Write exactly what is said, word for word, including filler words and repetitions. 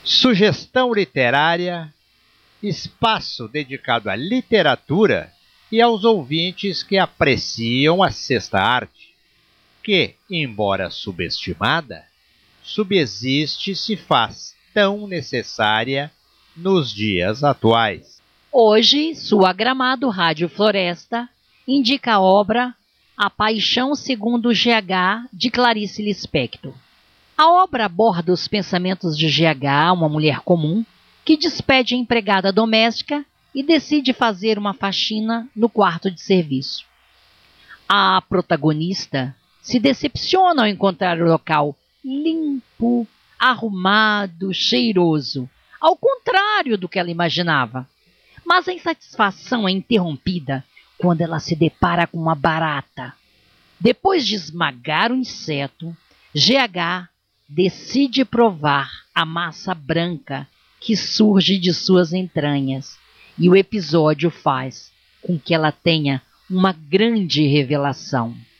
Sugestão literária, espaço dedicado à literatura e aos ouvintes que apreciam a sexta arte, que, embora subestimada, subsiste e se faz tão necessária nos dias atuais. Hoje, sua Gramado Rádio Floresta indica a obra A Paixão segundo G H, de Clarice Lispector. A obra aborda os pensamentos de G H, uma mulher comum, que despede a empregada doméstica e decide fazer uma faxina no quarto de serviço. A protagonista se decepciona ao encontrar o local limpo, arrumado, cheiroso, ao contrário do que ela imaginava. Mas a insatisfação é interrompida quando ela se depara com uma barata. Depois de esmagar o inseto, G H decide provar a massa branca que surge de suas entranhas, e o episódio faz com que ela tenha uma grande revelação.